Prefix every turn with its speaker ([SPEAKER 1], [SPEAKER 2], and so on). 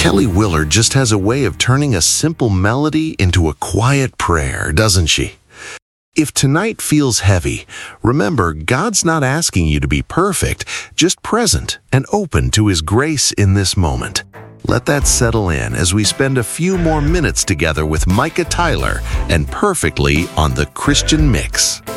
[SPEAKER 1] Kelly Willard just has a way of turning a simple melody into a quiet prayer, doesn't she? If tonight feels heavy, remember God's not asking you to be perfect, just present and open to His grace in this moment. Let that settle in as we spend a few more minutes together with Micah Tyler and Perfectly on the Christian Mix.